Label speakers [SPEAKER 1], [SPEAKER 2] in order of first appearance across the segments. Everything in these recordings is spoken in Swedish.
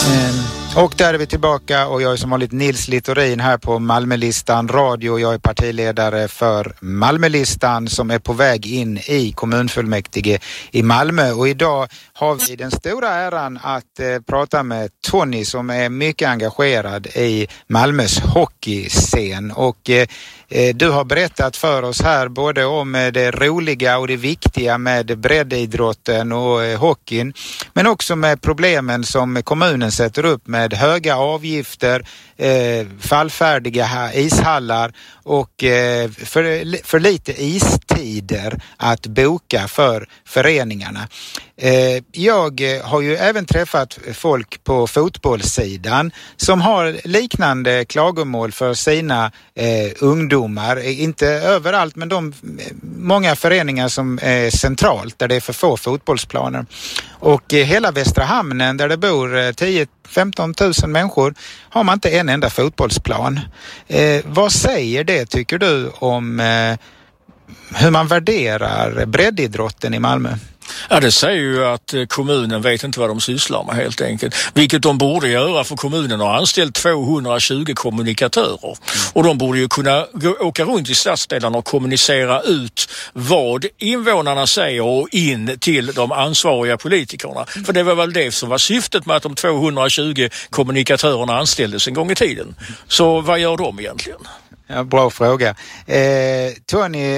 [SPEAKER 1] Och där är vi tillbaka och jag är som vanligt Nils Littorin här på Malmölistan radio. Jag är partiledare för Malmölistan som är på väg in i kommunfullmäktige i Malmö. Och idag har vi den stora äran att prata med Tony som är mycket engagerad i Malmös hockeyscen. Och du har berättat för oss här både om det roliga och det viktiga med breddidrotten och hockeyn. Men också med problemen som kommunen sätter upp med höga avgifter, fallfärdiga ishallar och för lite istider att boka för föreningarna. Jag har ju även träffat folk på fotbollssidan som har liknande klagomål för sina ungdomar. Inte överallt, men många föreningar som är centralt där det är för få fotbollsplaner. Och hela Västra Hamnen där det bor 10-15 000 människor har man inte en enda fotbollsplan. Vad säger det tycker du om hur man värderar breddidrotten i Malmö?
[SPEAKER 2] Ja, det säger ju att kommunen vet inte vad de sysslar med helt enkelt. Vilket de borde göra, för kommunen har anställt 220 kommunikatörer. Och de borde ju kunna åka runt i stadsdelarna och kommunicera ut vad invånarna säger och in till de ansvariga politikerna. För det var väl det som var syftet med att de 220 kommunikatörerna anställdes en gång i tiden. Så vad gör de egentligen?
[SPEAKER 1] Ja, bra fråga. Tony,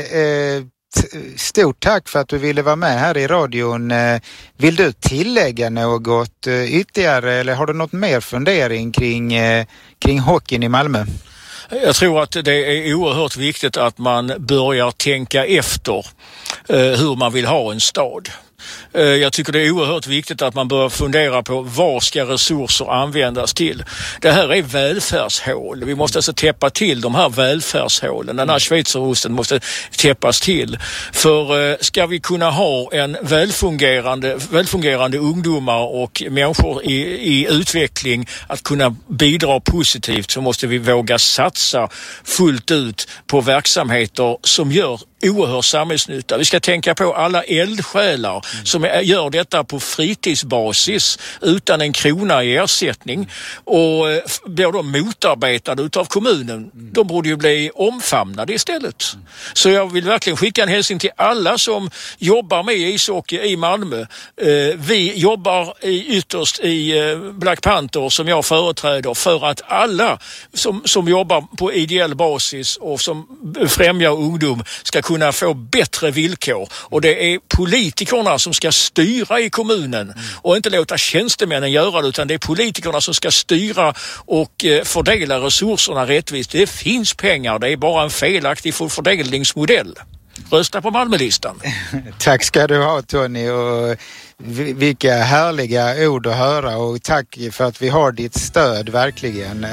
[SPEAKER 1] stort tack för att du ville vara med här i radion. Vill du tillägga något ytterligare eller har du något mer fundering kring hockeyn i Malmö?
[SPEAKER 2] Jag tror att det är oerhört viktigt att man börjar tänka efter hur man vill ha en stad. Jag tycker det är oerhört viktigt att man börjar fundera på vad ska resurser användas till. Det här är välfärdshål. Vi måste alltså täppa till de här välfärdshålen. Den här schweizerosten måste täppas till. För ska vi kunna ha en välfungerande ungdomar och människor i utveckling att kunna bidra positivt, så måste vi våga satsa fullt ut på verksamheter som gör oerhört samhällsnytta. Vi ska tänka på alla eldsjälar som gör detta på fritidsbasis utan en krona i ersättning och blir de motarbetade utav kommunen. De borde ju bli omfamnade istället. Så jag vill verkligen skicka en hälsning till alla som jobbar med ishockey i Malmö. Vi jobbar ytterst i Black Panther som jag företräder för att alla som jobbar på ideell basis och som främjar ungdom ska kunna få bättre villkor. Och det är politikerna som ska styra i kommunen och inte låta tjänstemännen göra det, utan det är politikerna som ska styra och fördela resurserna rättvist. Det finns pengar, det är bara en felaktig fördelningsmodell. Rösta på Malmölistan.
[SPEAKER 1] Tack ska du ha Tony, och vilka härliga ord att höra, och tack för att vi har ditt stöd verkligen.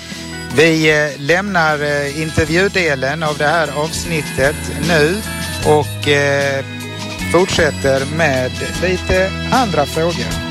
[SPEAKER 1] Vi lämnar intervjudelen av det här avsnittet nu och fortsätter med lite andra frågor.